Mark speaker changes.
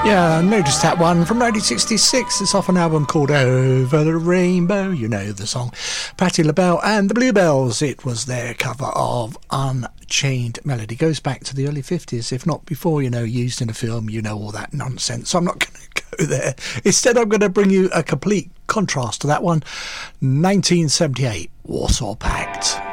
Speaker 1: Yeah, I noticed that one from 1966. It's off an album called Over the Rainbow. You know the song. Patti LaBelle and the Bluebells. It was their cover of Unchained Melody. Goes back to the early 50s, if not before, used in a film, all that nonsense. So I'm not going to go there. Instead, I'm going to bring you a complete contrast to that one. 1978, Warsaw Pact.